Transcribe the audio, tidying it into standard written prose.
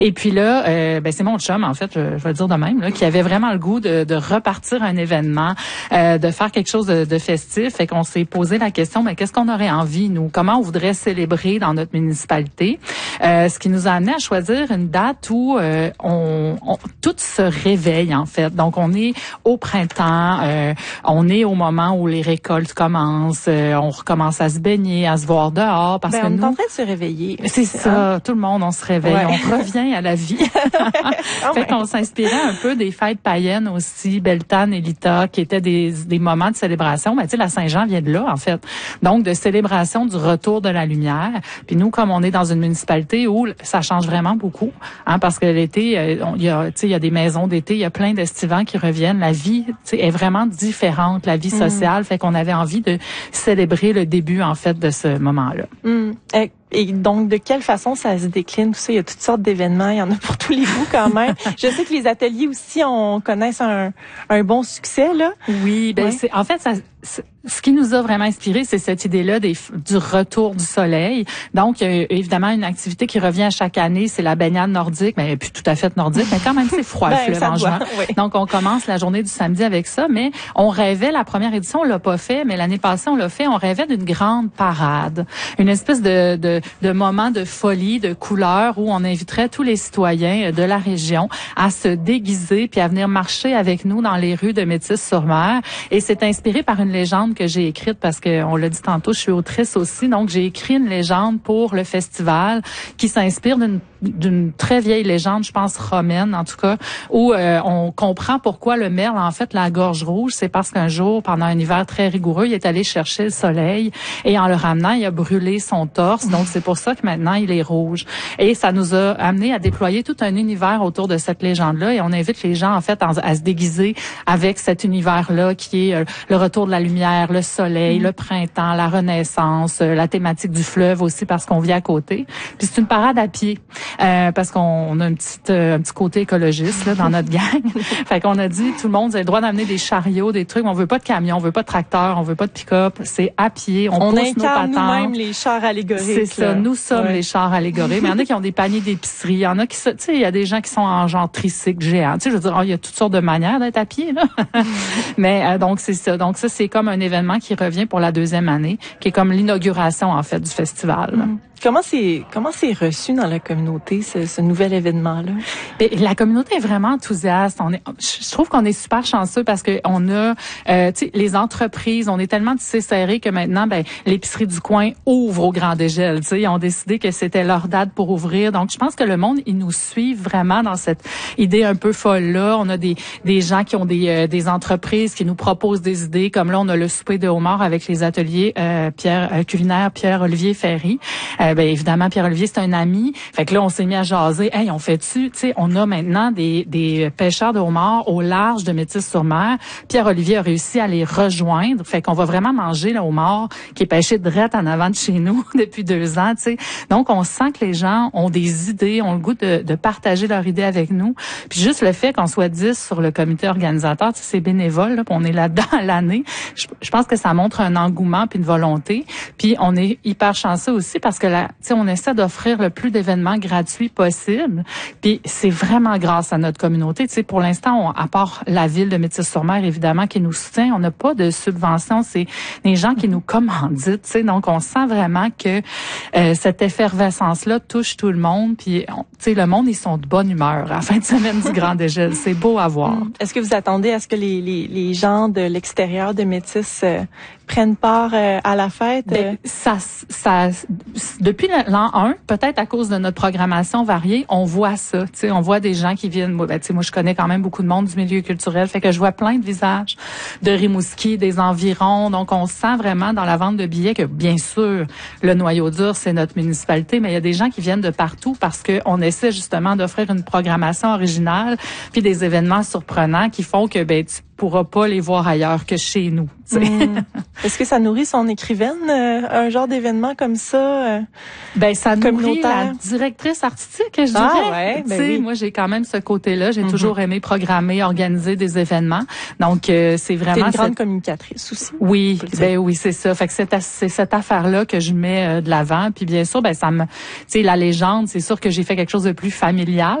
Et puis là, c'est mon chum, en fait, je vais le dire de même, là, qui avait vraiment le goût de repartir un événement, de faire quelque chose de festif. Fait qu'on s'est posé la question, mais qu'est-ce qu'on aurait envie, nous? Comment on voudrait célébrer dans notre municipalité? Ce qui nous a amené à choisir une date où tout se réveille, en fait. Donc, on est au printemps, on est au moment où les récoltes commencent, on recommence à se baigner, à se voir dehors. Parce que on nous, est en train de se réveiller. C'est ça, tout le monde, on se réveille, on revient à la vie. Fait qu'on s'inspirait un peu des fêtes païennes aussi, Beltane et Lita, qui étaient des moments de célébration. Ben, tu sais, la Saint-Jean vient de là, en fait. Donc, de célébration du retour de la lumière. Puis nous, comme on est dans une municipalité où ça change vraiment beaucoup, parce que l'été, il y a des maisons d'été, il y a plein d'estivants qui reviennent. La vie, est vraiment différente, la vie sociale. Fait qu'on avait envie de célébrer le début, en fait, de ce moment-là. Et donc, de quelle façon ça se décline, tout ça? Il y a toutes sortes d'événements, il y en a pour tous les goûts quand même. Je sais que les ateliers aussi, connaissent un bon succès, là. Oui, en fait, ce qui nous a vraiment inspiré, c'est cette idée-là du retour du soleil. Donc, évidemment, une activité qui revient à chaque année, c'est la baignade nordique, mais plus tout à fait nordique, mais quand même, c'est froid, le fleuve en juin. Oui. Donc, on commence la journée du samedi avec ça, mais on rêvait, la première édition, on l'a pas fait, mais l'année passée, on l'a fait, on rêvait d'une grande parade. Une espèce de moment de folie, de couleur, où on inviterait tous les citoyens de la région à se déguiser puis à venir marcher avec nous dans les rues de Métis-sur-Mer. Et c'est inspiré par une légende que j'ai écrite parce que on l'a dit tantôt, je suis autrice aussi, donc j'ai écrit une légende pour le festival qui s'inspire d'une très vieille légende, je pense romaine en tout cas, où on comprend pourquoi le merle, en fait, la gorge rouge, c'est parce qu'un jour, pendant un hiver très rigoureux, il est allé chercher le soleil et en le ramenant, il a brûlé son torse, donc c'est pour ça que maintenant il est rouge. Et ça nous a amené à déployer tout un univers autour de cette légende-là et on invite les gens, en fait, à se déguiser avec cet univers-là qui est le retour de la lumière, le soleil, le printemps, la renaissance, la thématique du fleuve aussi parce qu'on vit à côté. Puis c'est une parade à pied. Parce qu'on a un petit côté écologiste là dans notre gang. Fait qu'on a dit tout le monde a le droit d'amener des chariots, des trucs, mais on veut pas de camion, on veut pas de tracteur, on veut pas de pick-up, c'est à pied, on pousse nos patentes. Nous-mêmes les chars allégoriques. C'est ça, nous sommes les chars allégoriques. Mais il y en a qui ont des paniers d'épicerie, il y en a qui tu sais, il y a des gens qui sont en genre tricycle géant. Tu sais, je veux dire, il y a toutes sortes de manières d'être à pied là. Mais donc c'est ça. Donc ça c'est comme un événement qui revient pour la deuxième année, qui est comme l'inauguration en fait du festival. Comment c'est reçu dans la communauté ce nouvel événement-là? La communauté est vraiment enthousiaste. Je trouve qu'on est super chanceux parce que on a, tu sais, les entreprises, on est tellement tissé serré que maintenant, l'épicerie du coin ouvre au grand dégel. Tu sais, ils ont décidé que c'était leur date pour ouvrir. Donc, je pense que le monde, ils nous suivent vraiment dans cette idée un peu folle-là. On a des gens qui ont des entreprises qui nous proposent des idées. Comme là, on a le souper de homard avec les ateliers culinaires Pierre-Olivier Ferry. Évidemment, Pierre-Olivier, c'est un ami. Fait que là, on s'est mis à jaser. Hey, on fait-tu, tu sais, on a maintenant des pêcheurs de homards au large de Métis-sur-Mer. Pierre-Olivier a réussi à les rejoindre. Fait qu'on va vraiment manger le homard qui est pêché direct en avant de chez nous depuis 2 ans, tu sais. Donc, on sent que les gens ont des idées, ont le goût de partager leurs idées avec nous. Puis juste le fait qu'on soit 10 sur le comité organisateur, tu sais, c'est bénévole, là, puis on est là-dedans à l'année. Je pense que ça montre un engouement puis une volonté. Puis on est hyper chanceux aussi parce que on essaie d'offrir le plus d'événements gratuits possible. Puis c'est vraiment grâce à notre communauté. Tu sais, pour l'instant, à part la ville de Métis-sur-Mer, évidemment, qui nous soutient, on n'a pas de subvention. C'est des gens qui nous commanditent. Tu sais, donc on sent vraiment que cette effervescence-là touche tout le monde. Puis, tu sais, le monde, ils sont de bonne humeur à la fin de semaine du Grand Dégel. C'est beau à voir. Est-ce que vous attendez à ce que les gens de l'extérieur de Métis prennent part à la fête? Depuis l'an 1, peut-être à cause de notre programmation variée, on voit ça. Tu sais, on voit des gens qui viennent. Moi, je connais quand même beaucoup de monde du milieu culturel, fait que je vois plein de visages de Rimouski, des environs. Donc, on sent vraiment dans la vente de billets que, bien sûr, le noyau dur, c'est notre municipalité, mais il y a des gens qui viennent de partout parce que on essaie justement d'offrir une programmation originale puis des événements surprenants qui font que, pourra pas les voir ailleurs que chez nous. Est-ce que ça nourrit son écrivaine, un genre d'événement comme ça? Ben ça nourrit la directrice artistique, je dirais. Ouais, ben oui. Moi j'ai quand même ce côté-là. J'ai toujours aimé programmer, organiser des événements. Donc c'est vraiment. T'es une grande communicatrice aussi. Oui, oui c'est ça. Fait que c'est cette affaire-là que je mets de l'avant. Puis bien sûr, ça me, tu sais, la légende, c'est sûr que j'ai fait quelque chose de plus familial.